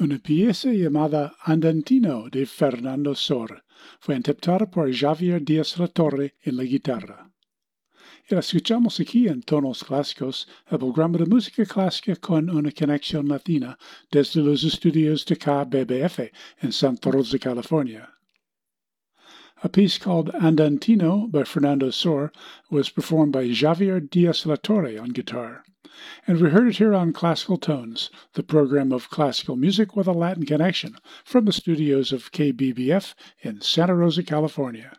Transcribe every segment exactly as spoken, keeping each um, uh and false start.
Una pieza llamada Andantino de Fernando Sor fue interpretada por Javier Díaz La Torre en la guitarra. Y la escuchamos aquí en Tonos Clásicos, el programa de música clásica con una conexión latina desde los estudios de K B B F in Santa Rosa, California. A piece called Andantino by Fernando Sor was performed by Javier Díaz La Torre on guitar. And we heard it here on Classical Tones, the program of classical music with a Latin connection from the studios of K B B F in Santa Rosa, California.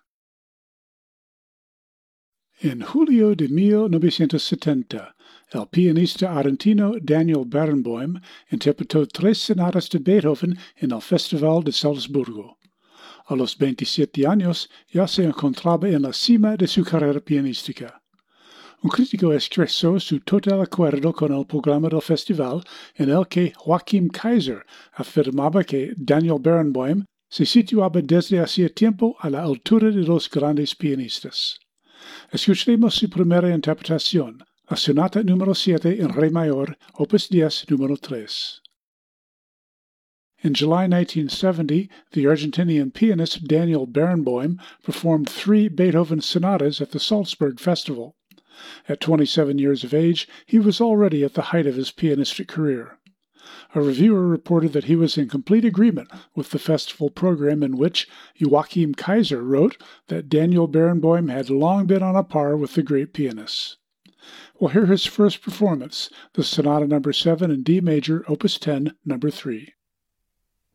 En julio de mil novecientos setenta, el pianista argentino Daniel Barenboim interpretó tres sonatas de Beethoven en el Festival de Salzburgo. A los veintisiete años ya se encontraba en la cima de su carrera pianística. Un crítico expresó su total acuerdo con el programa del festival, en el que Joachim Kaiser afirmaba que Daniel Barenboim se situaba desde hacía tiempo a la altura de los grandes pianistas. Escucharemos su primera interpretación, la sonata número siete en re mayor, opus diez, número tres. In July nineteen seventy, the Argentinian pianist Daniel Barenboim performed three Beethoven sonatas at the Salzburg Festival. At twenty-seven years of age, he was already at the height of his pianistic career. A reviewer reported that he was in complete agreement with the festival program, in which Joachim Kaiser wrote that Daniel Barenboim had long been on a par with the great pianists. We'll hear his first performance, the Sonata number seven in D major, opus ten, number three.